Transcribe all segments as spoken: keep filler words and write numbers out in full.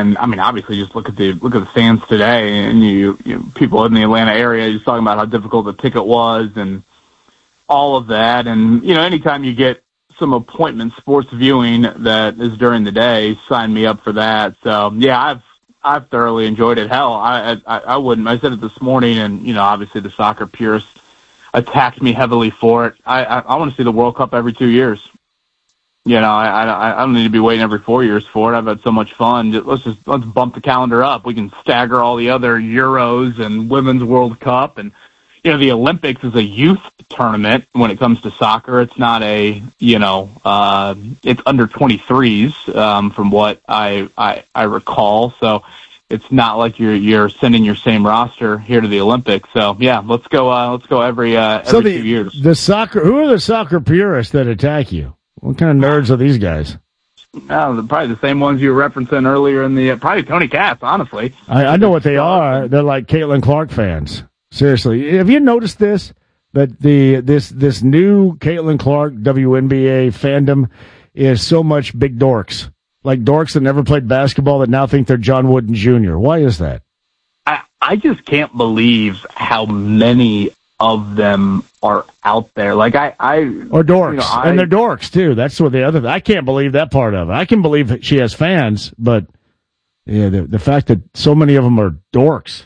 And I mean, obviously, just look at the look at the stands today, and you, you people in the Atlanta area just talking about how difficult the ticket was and all of that. And you know, anytime you get some appointment sports viewing that is during the day, sign me up for that. So yeah, I've I've thoroughly enjoyed it. Hell, I I, I wouldn't. I said it this morning, and you know, obviously the soccer purists attacked me heavily for it. I I, I want to see the World Cup every two years. You know, I, I I don't need to be waiting every four years for it. I've had so much fun. Let's just let's bump the calendar up. We can stagger all the other Euros and Women's World Cup, and you know, the Olympics is a youth tournament when it comes to soccer. It's not a, you know, uh, it's under twenty-threes, um, from what I, I, I recall. So it's not like you're, you're sending your same roster here to the Olympics. So yeah, let's go, uh, let's go every, uh, every so the, two years. The soccer, who are the soccer purists that attack you? What kind of nerds are these guys? Oh, probably the same ones you were referencing earlier in the, uh, probably Tony Katz, honestly. I, I know what they are. They're like Caitlin Clark fans. Seriously, have you noticed this? That the this this new Caitlin Clark W N B A fandom is so much big dorks, like dorks that never played basketball that now think they're John Wooden Junior Why is that? I I just can't believe how many of them are out there. Like I, I or dorks, you know, I, and they're dorks too. That's what the other. I can't believe that part of it. I can believe that she has fans, but yeah, the the fact that so many of them are dorks.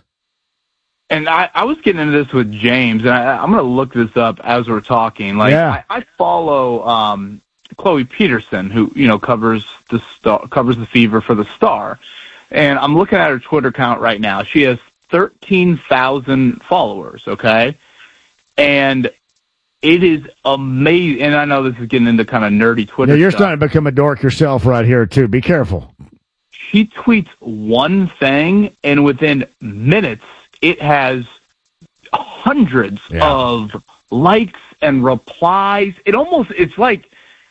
And I, I was getting into this with James, and I, I'm going to look this up as we're talking. Like, yeah. I, I follow um, Chloe Peterson, who you know covers the star, covers the Fever for the Star, and I'm looking at her Twitter account right now. She has thirteen thousand followers. Okay, and it is amazing. And I know this is getting into kind of nerdy Twitter. Yeah, you're stuff. starting to become a dork yourself right here too. Be careful. She tweets one thing, and within minutes, it has hundreds yeah. of likes and replies. It almost, it's like,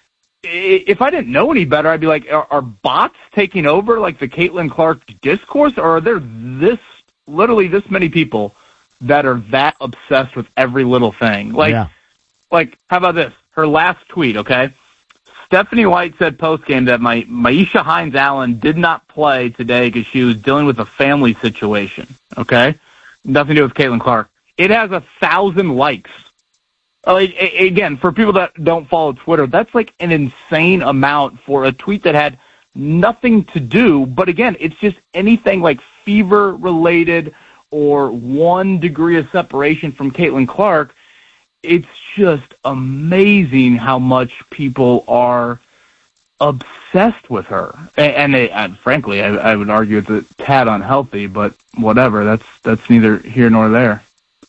if I didn't know any better, I'd be like, are, are bots taking over like the Caitlin Clark discourse, or are there this, literally this many people that are that obsessed with every little thing? Like, yeah. like how about this? Her last tweet, okay? Stephanie White said postgame that my Maisha Hines-Allen did not play today because she was dealing with a family situation, okay? Nothing to do with Caitlin Clark. It has a thousand likes. Uh, again, for people that don't follow Twitter, that's like an insane amount for a tweet that had nothing to do. But again, it's just anything like Fever-related or one degree of separation from Caitlin Clark. It's just amazing how much people are obsessed with her, and, and, they, and frankly, I, I would argue it's a tad unhealthy. But whatever, that's that's neither here nor there.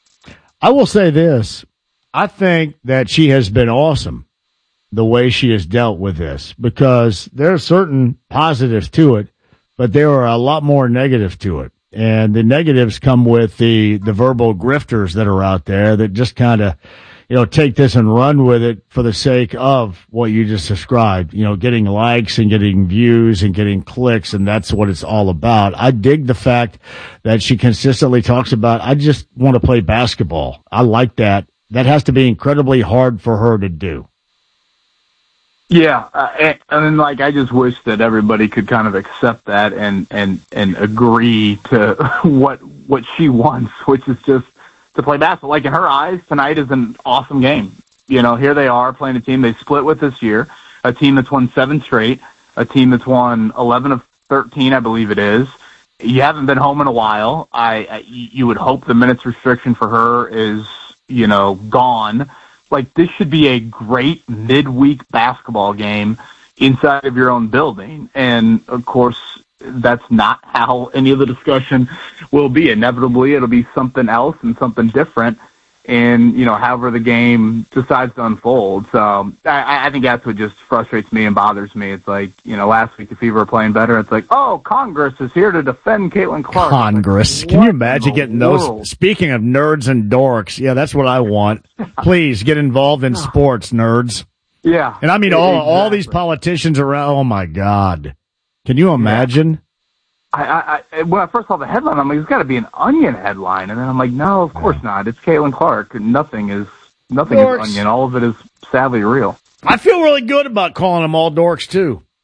I will say this: I think that she has been awesome the way she has dealt with this, because there are certain positives to it, but there are a lot more negative to it, and the negatives come with the the verbal grifters that are out there that just kind of, you know, take this and run with it for the sake of what you just described, you know, getting likes and getting views and getting clicks, and that's what it's all about. I dig the fact that she consistently talks about, I just want to play basketball. I like that. That has to be incredibly hard for her to do. Yeah, uh, and, and then, like, I just wish that everybody could kind of accept that and, and, and agree to what what she wants, which is just to play basketball. Like, in her eyes, tonight is an awesome game. You know, here they are playing a team they split with this year, a team that's won seven straight, a team that's won eleven of thirteen, I believe it is. You haven't been home in a while. I, I you would hope the minutes restriction for her is, you know, gone. Like, this should be a great midweek basketball game inside of your own building. And, of course, that's not how any of the discussion will be. Inevitably, it'll be something else and something different. And, you know, however the game decides to unfold. So I, I think that's what just frustrates me and bothers me. It's like, you know, last week the Fever were playing better. It's like, oh, Congress is here to defend Caitlin Clark. Congress. Like, can you imagine getting world? those? Speaking of nerds and dorks, yeah, that's what I want. Please get involved in sports, nerds. Yeah. And I mean, all, exactly. all these politicians around, oh, my God. Can you imagine? Yeah. I, I, when I first saw the headline, I'm like, it's got to be an Onion headline. And then I'm like, no, of course yeah. not. It's Caitlin Clark. Nothing is nothing dorks. is Onion. All of it is sadly real. I feel really good about calling them all dorks, too.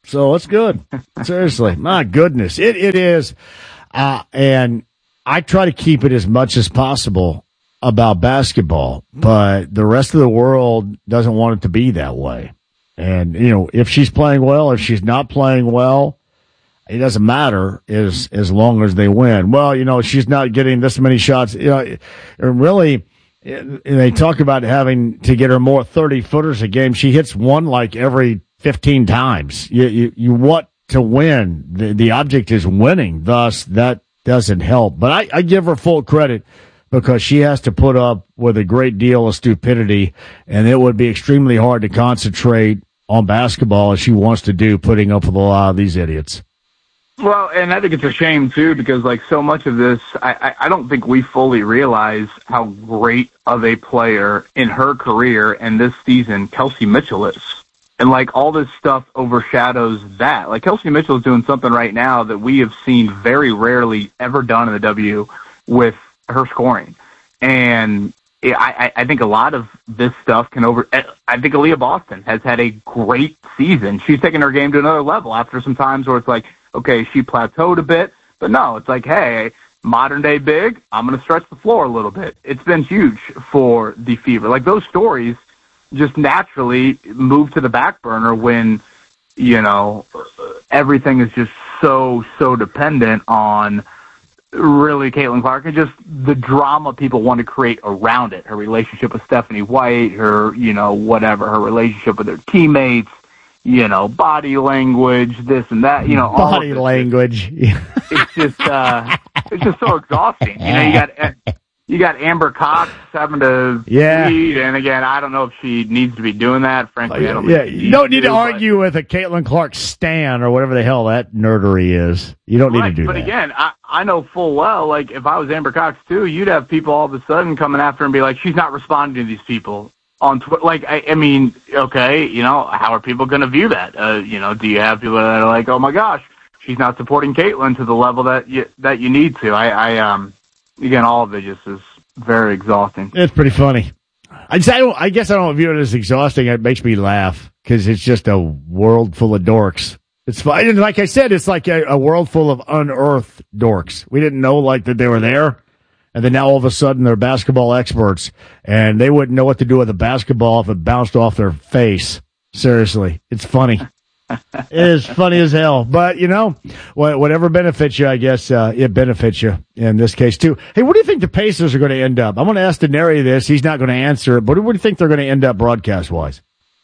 So it's good. Seriously. My goodness. It It is. Uh, and I try to keep it as much as possible about basketball, but the rest of the world doesn't want it to be that way. And, you know, if she's playing well, if she's not playing well, it doesn't matter as as long as they win. Well, you know, she's not getting this many shots. You know, really, they talk about having to get her more thirty-footers a game. She hits one like every fifteen times. You you, you want to win. The, the object is winning. Thus, that doesn't help. But I, I give her full credit because she has to put up with a great deal of stupidity, and it would be extremely hard to concentrate on basketball as she wants to do, putting up with a lot of these idiots. Well, and I think it's a shame, too, because, like, so much of this, I, I, I don't think we fully realize how great of a player in her career and this season Kelsey Mitchell is. And, like, all this stuff overshadows that. Like, Kelsey Mitchell is doing something right now that we have seen very rarely ever done in the W with her scoring. And I, I think a lot of this stuff can over. I think Aaliyah Boston has had a great season. She's taken her game to another level after some times where it's like, okay, she plateaued a bit, but no, it's like, hey, modern day big, I'm going to stretch the floor a little bit. It's been huge for the Fever. Like, those stories just naturally move to the back burner when, you know, everything is just so, so dependent on really Caitlin Clark and just the drama people want to create around it. Her relationship with Stephanie White, her, you know, whatever, her relationship with her teammates, you know, body language, this and that, you know, all body language. It's just, uh, it's just so exhausting. You know, you got, you got Amber Cox having to yeah. lead, and again, I don't know if she needs to be doing that. Frankly, I don't. Yeah, you don't need to, to argue with a Caitlin Clark stan or whatever the hell that nerdery is. You don't right, need to do but that. But again, I, I know full well, like, if I was Amber Cox too, you'd have people all of a sudden coming after her and be like, she's not responding to these people on Twitter. Like, I, I mean, okay, you know, how are people going to view that? Uh, you know, do you have people that are like, oh my gosh, she's not supporting Caitlin to the level that you, that you need to? I, I, um, again, all of it just is very exhausting. It's pretty funny. I, just, I, don't, I guess I don't view it as exhausting. It makes me laugh because it's just a world full of dorks. It's fine. And like I said, it's like a, a world full of unearthed dorks. We didn't know like that they were there. And then now all of a sudden they're basketball experts and they wouldn't know what to do with a basketball if it bounced off their face. Seriously. It's funny. It is funny as hell. But, you know, whatever benefits you, I guess uh, it benefits you in this case, too. Hey, what do you think the Pacers are going to end up? I'm going to ask Denari this. He's not going to answer it. But what do you think they're going to end up broadcast-wise?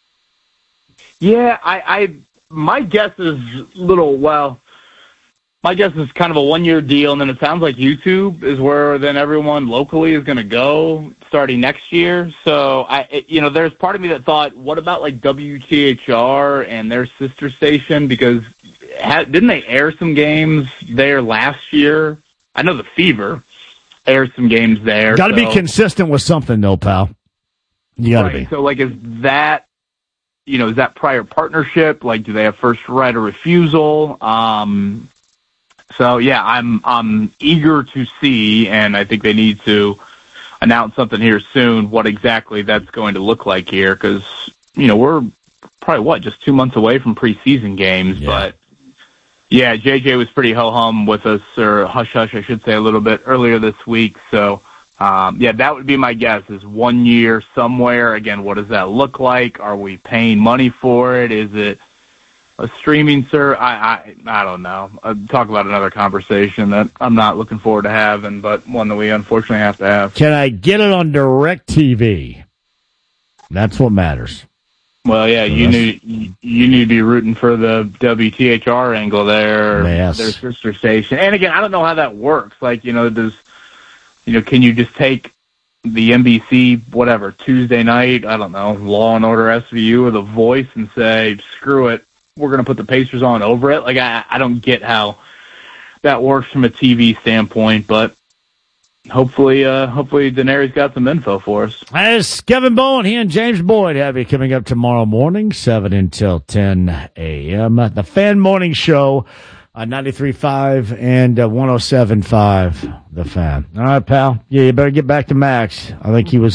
Yeah, I, I my guess is little, well, my guess is kind of a one-year deal, and then it sounds like YouTube is where then everyone locally is going to go starting next year. So, I, you know, there's part of me that thought, what about like W T H R and their sister station? Because ha- didn't they air some games there last year? I know the Fever aired some games there. Got to so. be consistent with something, though, pal. You got to right. be. So, like, is that, you know, is that prior partnership? Like, do they have first right of refusal? Um, so, yeah, I'm I'm eager to see, and I think they need to announce something here soon, what exactly that's going to look like here, because, you know, we're probably, what, just two months away from preseason games, yeah. But, yeah, J J was pretty ho-hum with us, or hush-hush, I should say, a little bit earlier this week, so, um, yeah, that would be my guess, is one year somewhere. Again, what does that look like? Are we paying money for it? Is it a streaming service? I, I I don't know. I'll talk about another conversation that I'm not looking forward to having, but one that we unfortunately have to have. Can I get it on DirecTV? That's what matters. Well, yeah, so you need you need to be rooting for the W T H R angle there, yes. Their sister station. And again, I don't know how that works. Like, you know, does you know, can you just take the N B C, whatever, Tuesday night, I don't know, Law and Order S V U or The Voice and say, screw it, we're going to put the Pacers on over it? Like, I, I don't get how that works from a T V standpoint, but hopefully, uh, hopefully Daenerys got some info for us. As Kevin Bowen, he and James Boyd have you coming up tomorrow morning, seven until ten a.m. The Fan Morning Show on ninety-three point five and uh, one oh seven point five, The Fan. All right, pal. Yeah, you better get back to Max. I think he was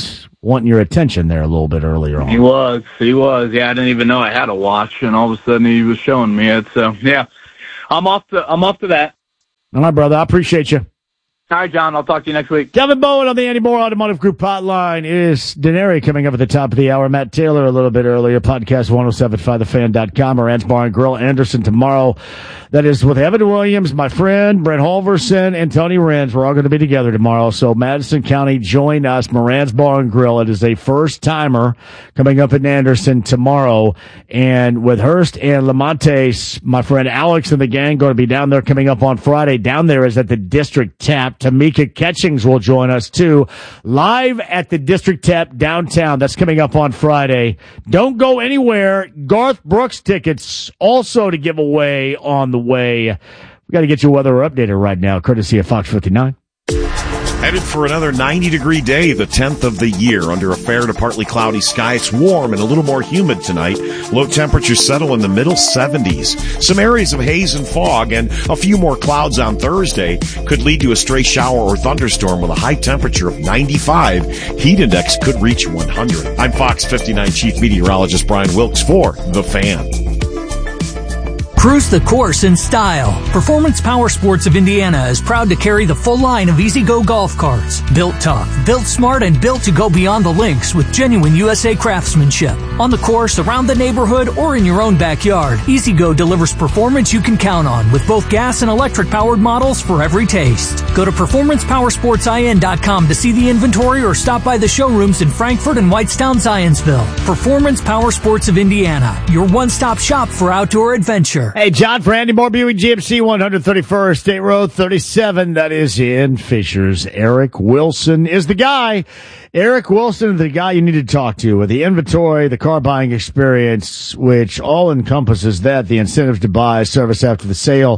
wanting your attention there a little bit earlier on. He was. He was. Yeah, I didn't even know I had a watch, and all of a sudden he was showing me it. So, yeah, I'm off to, I'm off to that. All right, brother. I appreciate you. All right, John. I'll talk to you next week. Kevin Bowen on the Andy Moore Automotive Group hotline. It is Denary coming up at the top of the hour. Matt Taylor a little bit earlier. Podcast one oh seven point five the fan dot com. Moran's Bar and Grill. Anderson tomorrow. That is with Evan Williams, my friend, Brent Halverson, and Tony Renz. We're all going to be together tomorrow. So Madison County, join us. Moran's Bar and Grill. It is a first-timer coming up in Anderson tomorrow. And with Hurst and Lamonte, my friend Alex and the gang going to be down there coming up on Friday. Down there is at the District Tap. Tamika Catchings will join us, too. Live at the District Tap downtown. That's coming up on Friday. Don't go anywhere. Garth Brooks tickets also to give away on the way. We got to get your weather updated right now, courtesy of Fox fifty-nine. Headed for another ninety-degree day, the tenth of the year, under a fair to partly cloudy sky. It's warm and a little more humid tonight. Low temperatures settle in the middle seventies. Some areas of haze and fog and a few more clouds on Thursday could lead to a stray shower or thunderstorm with a high temperature of ninety-five. Heat index could reach one hundred. I'm Fox fifty-nine Chief Meteorologist Brian Wilkes for The Fan. Cruise the course in style. Performance Power Sports of Indiana is proud to carry the full line of E-Z-Go golf carts. Built tough, built smart, and built to go beyond the links with genuine U S A craftsmanship. On the course, around the neighborhood, or in your own backyard, E-Z-Go delivers performance you can count on with both gas and electric powered models for every taste. Go to performance power sports I N dot com to see the inventory or stop by the showrooms in Frankfort and Whitestown, Zionsville. Performance Power Sports of Indiana, your one-stop shop for outdoor adventure. Hey, John, for Andy Moore Buick G M C, one thirty-first State Road thirty-seven. That is in Fishers. Eric Wilson is the guy. Eric Wilson is the guy you need to talk to with the inventory, the car buying experience, which all encompasses that, the incentives to buy, service after the sale,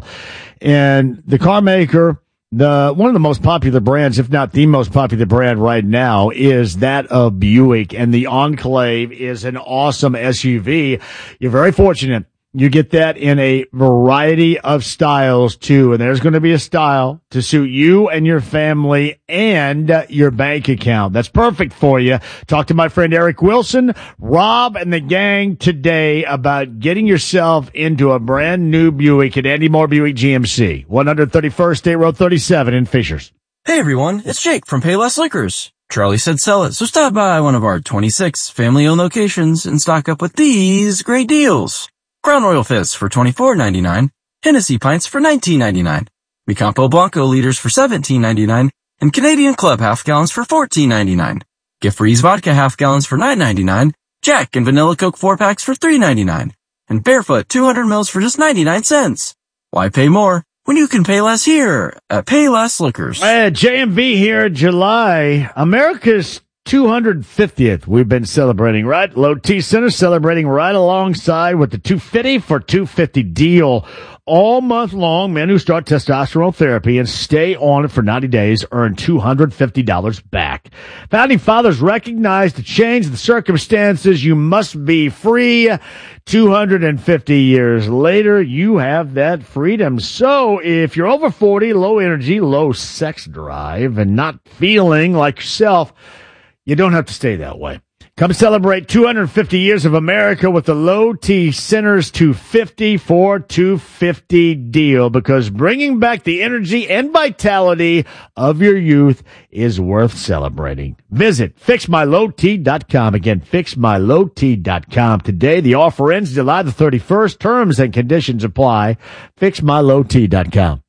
and the car maker. The one of the most popular brands, if not the most popular brand right now, is that of Buick, and the Enclave is an awesome S U V. You're very fortunate. You get that in a variety of styles, too, and there's going to be a style to suit you and your family and uh, your bank account. That's perfect for you. Talk to my friend Eric Wilson, Rob, and the gang today about getting yourself into a brand new Buick at Andy Moore Buick G M C, one thirty-first State Road thirty-seven in Fishers. Hey, everyone, it's Jake from Payless Liquors. Charlie said sell it, so stop by one of our twenty-six family-owned locations and stock up with these great deals. Crown Royal Fizz for twenty-four ninety-nine, Hennessy Pints for nineteen ninety-nine, Micampo Blanco liters for seventeen ninety-nine, and Canadian Club half gallons for fourteen ninety-nine. Gift Freeze Vodka half gallons for nine ninety-nine, Jack and Vanilla Coke four packs for three ninety-nine, and Barefoot two hundred mils for just ninety-nine cents. Why pay more when you can pay less here at Payless Liquors? Uh, J M V here, July, America's two hundred fiftieth we've been celebrating, right? Low T Center celebrating right alongside with the two fifty for two fifty deal. All month long, men who start testosterone therapy and stay on it for ninety days earn two hundred fifty dollars back. Founding fathers recognized to change the circumstances, you must be free. two hundred fifty years later, you have that freedom. So if you're over forty, low energy, low sex drive, and not feeling like yourself, you don't have to stay that way. Come celebrate two hundred fifty years of America with the Low T Center's two fifty for two fifty deal, because bringing back the energy and vitality of your youth is worth celebrating. Visit fix my low t dot com. Again, fix my low t dot com. Today, the offer ends July the thirty-first. Terms and conditions apply. fix my low t dot com.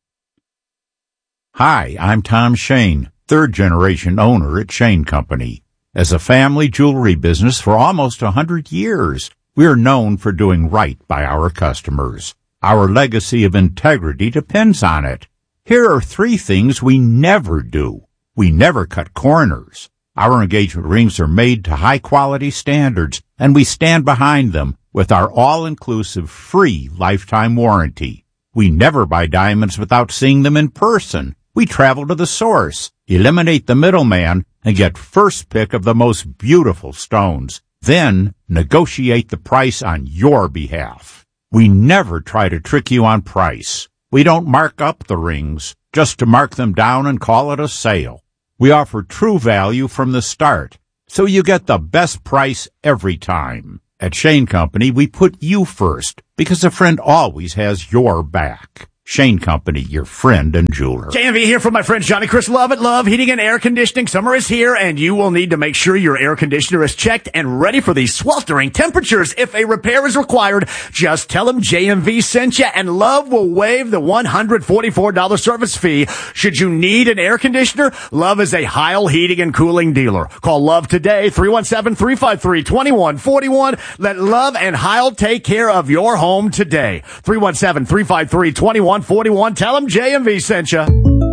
Hi, I'm Tom Shane, third-generation owner at Shane Company. As a family jewelry business for almost a hundred years, we are known for doing right by our customers. Our legacy of integrity depends on it. Here are three things we never do. We never cut corners. Our engagement rings are made to high-quality standards, and we stand behind them with our all-inclusive free lifetime warranty. We never buy diamonds without seeing them in person. We travel to the source, eliminate the middleman, and get first pick of the most beautiful stones. Then negotiate the price on your behalf. We never try to trick you on price. We don't mark up the rings just to mark them down and call it a sale. We offer true value from the start. so you get the best price every time. At Shane Company, we put you first because a friend always has your back. Shane Company, your friend and jeweler. J M V here from my friends Johnny Chris Love at Love Heating and Air Conditioning. Summer is here, and you will need to make sure your air conditioner is checked and ready for these sweltering temperatures. If a repair is required, just tell them J M V sent you, and Love will waive the one hundred forty-four dollars service fee. Should you need an air conditioner, Love is a Heil Heating and Cooling dealer. Call Love today, three one seven, three five three, two one four one. Let Love and Heil take care of your home today. three one seven, three five three, two one forty-one. Tell them J M V sent you.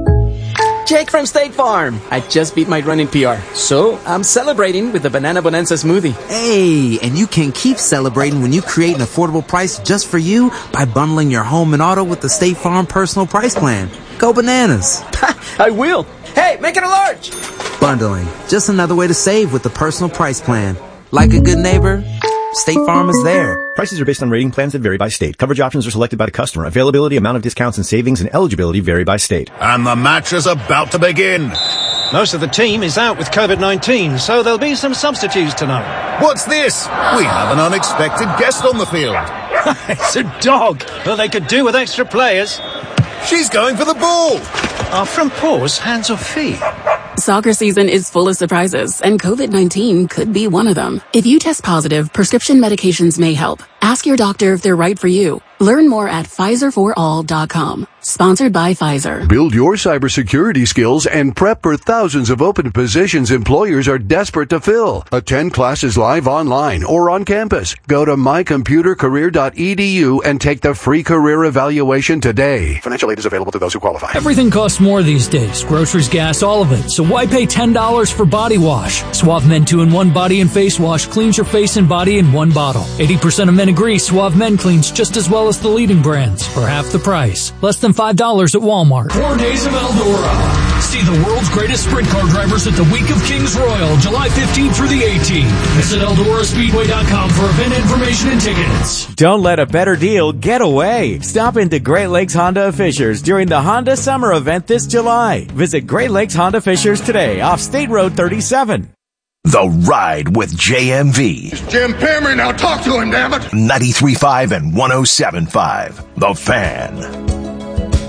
Jake from State Farm. I just beat my running P R, so I'm celebrating with the Banana Bonanza smoothie. Hey, and you can keep celebrating when you create an affordable price just for you by bundling your home and auto with the State Farm Personal Price Plan. Go bananas. I will. Hey, make it a large. Bundling. Just another way to save with the Personal Price Plan. Like a good neighbor, State Farm is there. Prices are based on rating plans that vary by state. Coverage options are selected by the customer. Availability, amount of discounts and savings, and eligibility vary by state. And the match is about to begin. Most of the team is out with covid nineteen, so there'll be some substitutes tonight. What's this? We have an unexpected guest on the field. It's a dog. Well, they could do with extra players. She's going for the ball. Are front paws hands or feet? Soccer season is full of surprises, and covid nineteen could be one of them. If you test positive, prescription medications may help. Ask your doctor if they're right for you. Learn more at Pfizer for all dot com. Sponsored by Pfizer. Build your cybersecurity skills and prep for thousands of open positions employers are desperate to fill. Attend classes live online or on campus. Go to my computer career dot e d u and take the free career evaluation today. Financial aid is available to those who qualify. Everything costs more these days. Groceries, gas, all of it. So why pay ten dollars for body wash? Suave Men two in one Body and Face Wash cleans your face and body in one bottle. eighty percent of men agree Suave Men cleans just as well as the leading brands for half the price. Less than five dollars at Walmart. Four days of Eldora. See the world's greatest sprint car drivers at the Week of Kings Royal, July fifteenth through the eighteenth. Visit Eldora Speedway dot com for event information and tickets. Don't let a better deal get away. Stop into Great Lakes Honda of Fishers during the Honda Summer Event this July. Visit Great Lakes Honda Fishers today off State Road thirty-seven. The Ride with J M V. It's Jim Perry, now talk to him, damn it. ninety-three point five and one oh seven point five. The Fan.